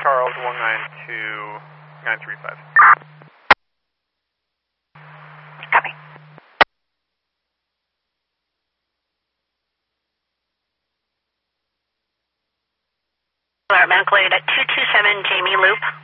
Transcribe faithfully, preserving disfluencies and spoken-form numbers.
Charles, one nine two nine three five. Copy. Mount Glade at two two seven Jamie Loop.